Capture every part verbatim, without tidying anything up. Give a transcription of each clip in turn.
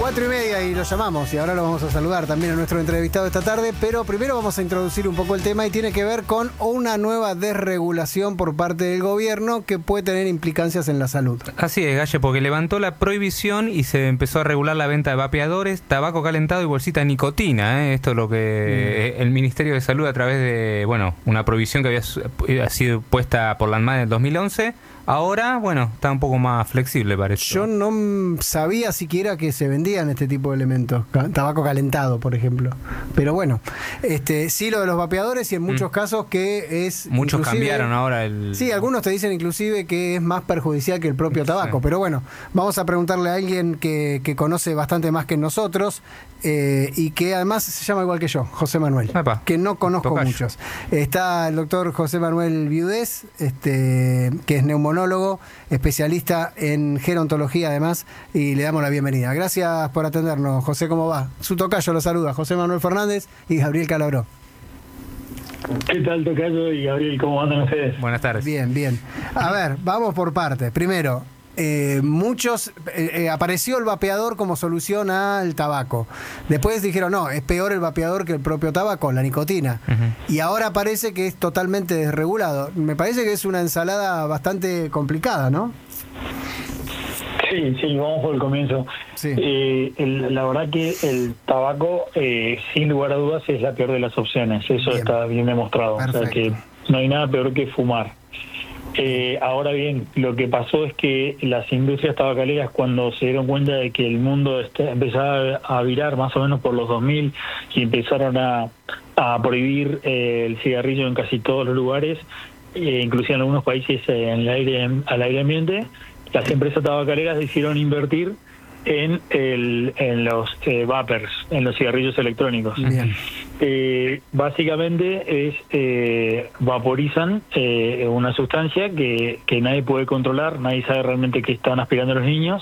Cuatro y media y lo llamamos y ahora lo vamos a saludar también a nuestro entrevistado esta tarde, pero primero vamos a introducir un poco el tema y tiene que ver con una nueva desregulación por parte del gobierno que puede tener implicancias en la salud. Así es, Galle, porque levantó la prohibición y se empezó a regular la venta de vapeadores, tabaco calentado y bolsita de nicotina, ¿eh? Esto es lo que mm. el Ministerio de Salud, a través de, bueno, una prohibición que había sido puesta por la ANMAT en el dos mil once, ahora, bueno, está un poco más flexible, parece. Yo no sabía siquiera que se vendían este tipo de elementos, tabaco calentado, por ejemplo. Pero bueno, este sí lo de los vapeadores y en muchos mm. casos que es... Muchos cambiaron ahora el... Sí, algunos te dicen inclusive que es más perjudicial que el propio tabaco. Sí. Pero bueno, vamos a preguntarle a alguien que, que conoce bastante más que nosotros eh, y que además se llama igual que yo, José Manuel, Epa, que no conozco tocayo. muchos. Está el doctor José Manuel Viudés, este, que es neumólogo, especialista en gerontología además, y le damos la bienvenida. Gracias por atendernos, José, ¿cómo va? Su tocayo lo saluda, José Manuel Fernández y Gabriel Calabró. ¿Qué tal, tocayo y Gabriel? ¿Cómo andan ustedes? Buenas tardes. Bien, bien. A ver, vamos por partes. Primero, eh, muchos... Eh, eh, apareció el vapeador como solución al tabaco. Después dijeron, no, es peor el vapeador que el propio tabaco, la nicotina. Uh-huh. Y ahora parece que es totalmente desregulado. Me parece que es una ensalada bastante complicada, ¿no? Sí, sí, vamos por el comienzo. Sí. Eh, el, la verdad que el tabaco, eh, sin lugar a dudas, es la peor de las opciones. Eso bien. Está bien demostrado. Perfecto. O sea que no hay nada peor que fumar. Eh, ahora bien, lo que pasó es que las industrias tabacaleras, cuando se dieron cuenta de que el mundo está, empezaba a virar más o menos por los dos mil y empezaron a, a prohibir eh, el cigarrillo en casi todos los lugares, eh, inclusive en algunos países eh, en el aire, al aire ambiente, las empresas tabacaleras decidieron invertir en el en los eh, vapers, en los cigarrillos electrónicos. Bien. Eh, básicamente es eh, vaporizan eh, una sustancia que, que nadie puede controlar, nadie sabe realmente qué están aspirando los niños,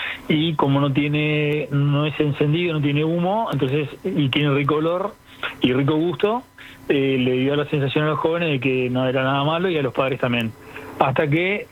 y como no tiene no es encendido, no tiene humo, entonces y tiene rico olor y rico gusto, eh, le dio la sensación a los jóvenes de que no era nada malo y a los padres también. Hasta que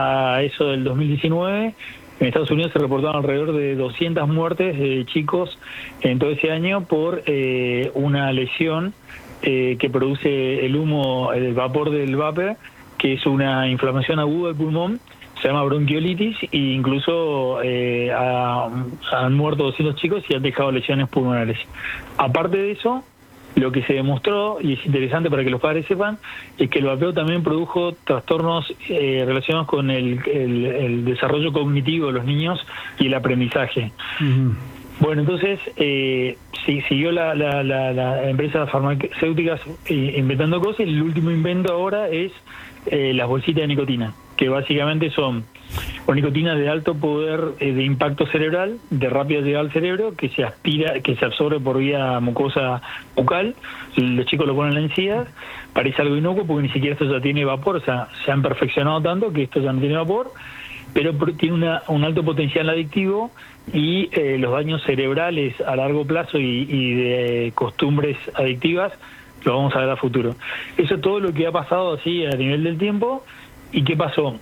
a eso del dos mil diecinueve en Estados Unidos se reportaron alrededor de doscientas muertes de chicos en todo ese año por eh, una lesión eh, que produce el humo, el vapor del vapor, que es una inflamación aguda del pulmón, se llama bronquiolitis, e incluso eh, ha, han muerto doscientos chicos y han dejado lesiones pulmonares. Aparte de eso, lo que se demostró, y es interesante para que los padres sepan, es que el vapeo también produjo trastornos eh, relacionados con el, el, el desarrollo cognitivo de los niños y el aprendizaje. Uh-huh. Bueno, entonces eh, si, siguió la, la, la, la empresa farmacéuticas eh, inventando cosas, y el último invento ahora es eh, las bolsitas de nicotina, que básicamente son o nicotina de alto poder eh, de impacto cerebral, de rápida llegada al cerebro, que se aspira, que se absorbe por vía mucosa bucal. Los chicos lo ponen en la encía, parece algo inocuo porque ni siquiera esto ya tiene vapor, o sea, se han perfeccionado tanto que esto ya no tiene vapor, pero tiene una, un alto potencial adictivo, y eh, los daños cerebrales a largo plazo y, y de costumbres adictivas lo vamos a ver a futuro. Eso es todo lo que ha pasado así a nivel del tiempo. ¿Y qué pasó?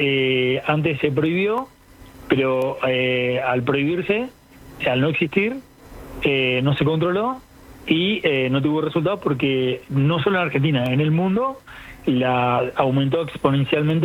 Eh, antes se prohibió, pero eh, al prohibirse, al no existir, eh, no se controló y eh, no tuvo resultados, porque no solo en Argentina, en el mundo la aumentó exponencialmente